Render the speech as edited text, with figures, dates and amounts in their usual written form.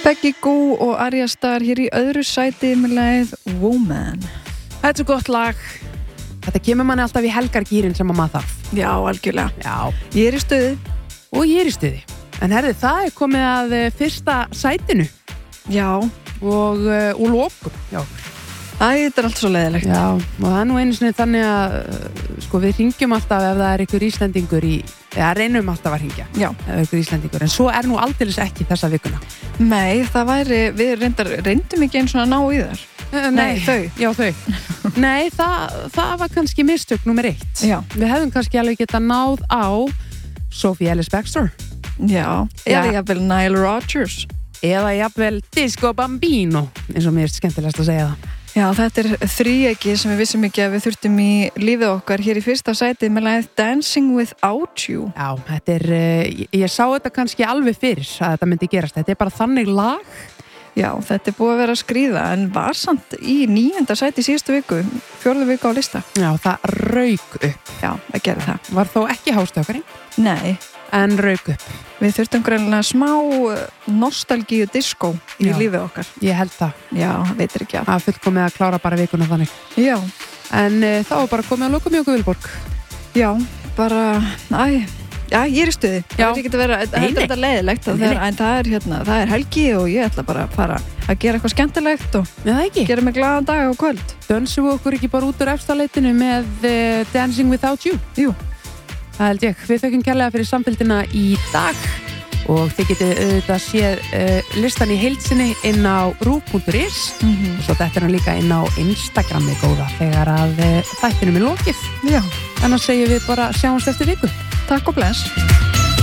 Peggy Gou og Arja Starr hér í öðru sæti með lagið Woman. Þetta er svo gott lag. Þetta kemur manni alltaf í helgargýrin sem maður þarf. Já, algjörlega. Já. Ég er í stuði. Og ég er í stuði. En herði, það er komið að fyrsta sætinu. Já. Og lokum. Já. Æ, þetta er allt svo leiðilegt. Já, og það er nú einu sinni þannig að sko við hringjum alltaf ef það er einhver Íslendingur reynum alltaf að hringja. Já. Ef einhver Íslendingur. En svo er nú aldeilis ekki þessa vikuna. Nei, það væri, við reyndum ekki eins og að ná í þar. Nei, þau. Já, þau. Nei, það var kannski mistök númer 1. Já. Við hefðum kannski alveg getað náð á Sophie Ellis-Bextor. Já. Eða jafnvel Nile Rodgers. Eða jafnvel Disco Bambino, eins og mér er skemmtilegast að segja það. Já, þetta er þríegi sem við vissum ekki að við þurftum í lífið okkar hér í fyrsta sæti með lagið Dancing Without You. Já, þetta er, ég sá þetta kannski alveg fyrir að þetta myndi gerast. Þetta er bara þannig lag. Já, þetta er búið að vera að skríða en var samt í 9. sæti síðustu viku, 4. viku á lista. Já, það rauk upp. Já, það gerði það. Var þó ekki hástökari? Nei. En rauk upp. Við þurftum greinlega smá nostalgíu disco í lífið okkar. Ég held það. Já, veitir ekki af. Það fullkomið að klára bara vikuna þannig. Já. En þá var bara komið að lokum í okkur Vilborg. Já, bara, já, ég er í stuði. Já. Það er ekki að vera, þetta er leiðilegt en það er helgi og ég ætla bara að fara að gera eitthvað skemmtilegt og gera mig glaðan dag og kvöld. Dönsum við okkur ekki bara út úr efstaleitinu með Dancing Without You? Jú. Það held ég. Við þökkum kærlega fyrir samfylgdina í dag og þið getið auðvitað séð listan í heildsinni inn á rú.is og svo þetta er hann líka inn á Instagrami góða þegar að þættinum er lokið. Já. Annars segjum við bara sjáumst eftir viku. Takk og bless.